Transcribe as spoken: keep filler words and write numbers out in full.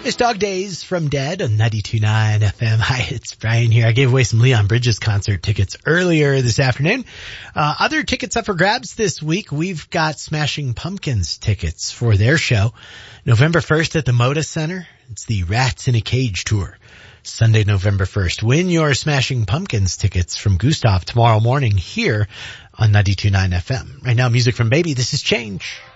It's Dog Days from Dead on ninety-two point nine F M. Hi, it's Brian here. I gave away some Leon Bridges concert tickets earlier this afternoon. Uh, other tickets up for grabs this week. We've got Smashing Pumpkins tickets for their show November first at the Moda Center. It's the Rats in a Cage tour. Sunday, November first. Win your Smashing Pumpkins tickets from Gustav tomorrow morning here on ninety-two point nine F M. Right now, music from Baby. This is Change.